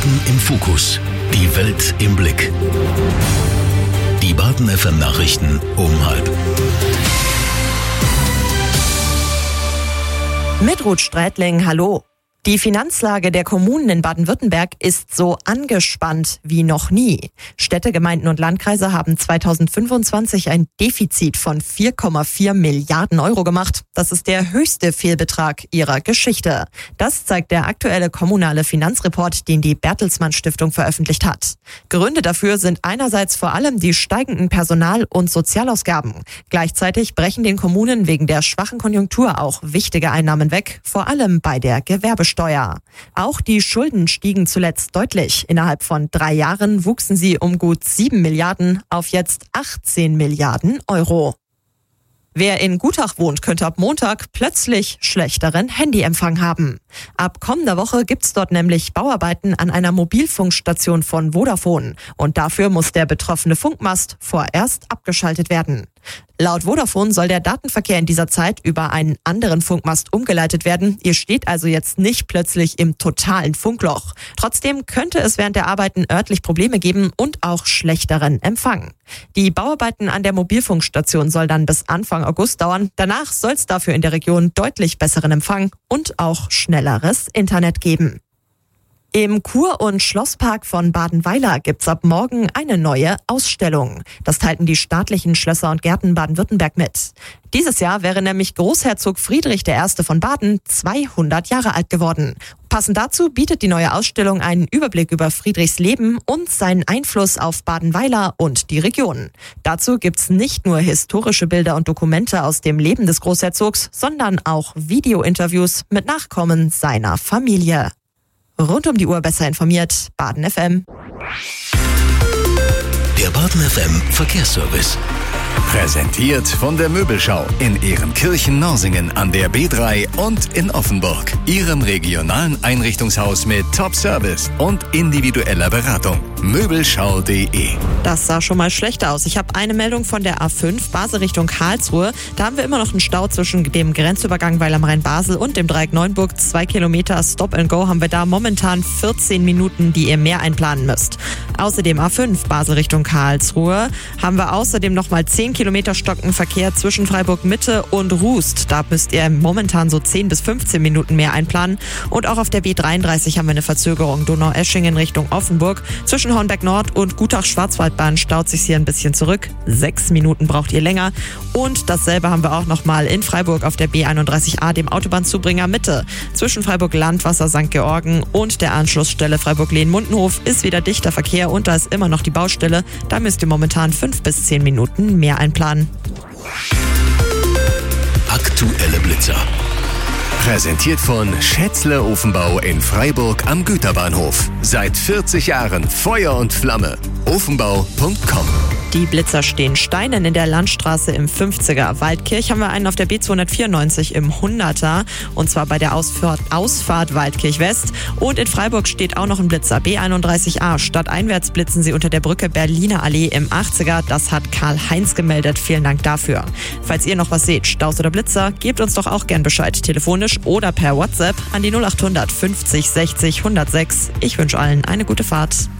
Baden im Fokus. Die Welt im Blick. Die Baden FM Nachrichten um 12:30. Mit Ruth Strätling, hallo. Die Finanzlage der Kommunen in Baden-Württemberg ist so angespannt wie noch nie. Städte, Gemeinden und Landkreise haben 2025 ein Defizit von 4,4 Milliarden Euro gemacht. Das ist der höchste Fehlbetrag ihrer Geschichte. Das zeigt der aktuelle kommunale Finanzreport, den die Bertelsmann Stiftung veröffentlicht hat. Gründe dafür sind einerseits vor allem die steigenden Personal- und Sozialausgaben. Gleichzeitig brechen den Kommunen wegen der schwachen Konjunktur auch wichtige Einnahmen weg, vor allem bei der Gewerbesteuer. Auch die Schulden stiegen zuletzt deutlich. Innerhalb von 3 Jahren wuchsen sie um gut 7 Milliarden auf jetzt 18 Milliarden Euro. Wer in Gutach wohnt, könnte ab Montag plötzlich schlechteren Handyempfang haben. Ab kommender Woche gibt's dort nämlich Bauarbeiten an einer Mobilfunkstation von Vodafone. Und dafür muss der betroffene Funkmast vorerst abgeschaltet werden. Laut Vodafone soll der Datenverkehr in dieser Zeit über einen anderen Funkmast umgeleitet werden. Ihr steht also jetzt nicht plötzlich im totalen Funkloch. Trotzdem könnte es während der Arbeiten örtlich Probleme geben und auch schlechteren Empfang. Die Bauarbeiten an der Mobilfunkstation soll dann bis Anfang August dauern. Danach soll es dafür in der Region deutlich besseren Empfang und auch schnelleres Internet geben. Im Kur- und Schlosspark von Badenweiler gibt's ab morgen eine neue Ausstellung. Das teilten die staatlichen Schlösser und Gärten Baden-Württemberg mit. Dieses Jahr wäre nämlich Großherzog Friedrich I. von Baden 200 Jahre alt geworden. Passend dazu bietet die neue Ausstellung einen Überblick über Friedrichs Leben und seinen Einfluss auf Badenweiler und die Region. Dazu gibt's nicht nur historische Bilder und Dokumente aus dem Leben des Großherzogs, sondern auch Videointerviews mit Nachkommen seiner Familie. Rund um die Uhr besser informiert, Baden FM. Der Baden FM Verkehrsservice. Präsentiert von der Möbelschau in Ehrenkirchen-Norsingen an der B3 und in Offenburg. Ihrem regionalen Einrichtungshaus mit Top-Service und individueller Beratung. Möbelschau.de. Das sah schon mal schlechter aus. Ich habe eine Meldung von der A5, Basel Richtung Karlsruhe. Da haben wir immer noch einen Stau zwischen dem Grenzübergang Weil am Rhein-Basel und dem Dreieck Neuenburg. 2 Kilometer Stop and Go haben wir da momentan 14 Minuten, die ihr mehr einplanen müsst. Außerdem A5, Basel Richtung Karlsruhe, haben wir außerdem nochmal 10 Kilometer stockenden Verkehr zwischen Freiburg Mitte und Rust. Da müsst ihr momentan so 10 bis 15 Minuten mehr einplanen. Und auch auf der B33 haben wir eine Verzögerung. Donaueschingen Richtung Offenburg. Zwischen Hornberg Nord und Gutach-Schwarzwaldbahn staut sich hier ein bisschen zurück. 6 Minuten braucht ihr länger. Und dasselbe haben wir auch nochmal in Freiburg auf der B31A, dem Autobahnzubringer Mitte. Zwischen Freiburg-Landwasser St. Georgen und der Anschlussstelle Freiburg-Lehn-Mundenhof ist wieder dichter Verkehr und da ist immer noch die Baustelle. Da müsst ihr momentan 5 bis 10 Minuten mehr einplanen. Aktuelle Blitzer. Präsentiert von Schätzle Ofenbau in Freiburg am Güterbahnhof. Seit 40 Jahren Feuer und Flamme. Ofenbau.com. Die Blitzer stehen Steinen in der Landstraße im 50er. Waldkirch haben wir einen auf der B294 im 100er. Und zwar bei der Ausfahrt Waldkirch West. Und in Freiburg steht auch noch ein Blitzer. B31A. Stadteinwärts blitzen sie unter der Brücke Berliner Allee im 80er. Das hat Karl-Heinz gemeldet. Vielen Dank dafür. Falls ihr noch was seht, Staus oder Blitzer, gebt uns doch auch gern Bescheid. Telefonisch oder per WhatsApp an die 0800 50 60 106. Ich wünsche allen eine gute Fahrt.